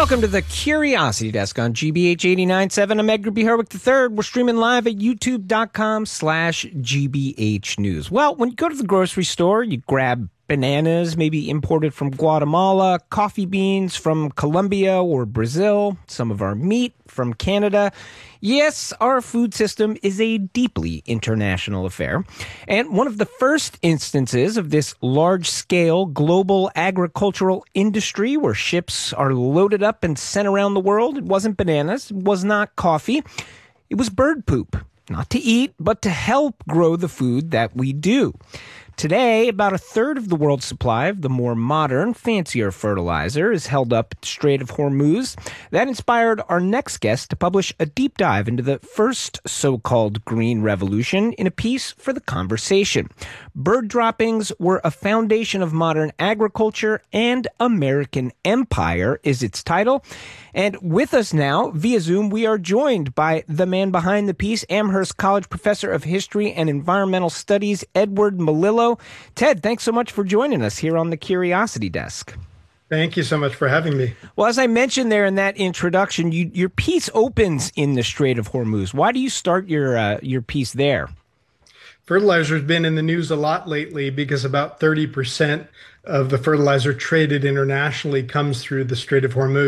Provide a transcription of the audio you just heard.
Welcome to the Curiosity Desk on GBH 89.7. I'm Edgar B. Herwick III. We're streaming live at youtube.com/GBH News. Well, when you go to the grocery store, you grab bananas, maybe imported from Guatemala, coffee beans from Colombia or Brazil, some of our meat from Canada. Yes, our food system is a deeply international affair. And one of the first instances of this large-scale global agricultural industry where ships are loaded up and sent around the world, it wasn't bananas, it was not coffee, it was bird poop. Not to eat, but to help grow the food that we do. Today, about a third of the world's supply of the more modern, fancier fertilizer is held up at the Strait of Hormuz. That inspired our next guest to publish a deep dive into the first so-called green revolution in a piece for The Conversation. Bird droppings were a foundation of modern agriculture and American empire is its title. And with us now, via Zoom, we are joined by the man behind the piece, Amherst College Professor of History and Environmental Studies, Edward Melillo. Ted, thanks so much for joining us here on the Curiosity Desk. Thank you so much for having me. Well, as I mentioned there in that introduction, your piece opens in the Strait of Hormuz. Why do you start your piece there? Fertilizer has been in the news a lot lately because about 30% of the fertilizer traded internationally comes through the Strait of Hormuz.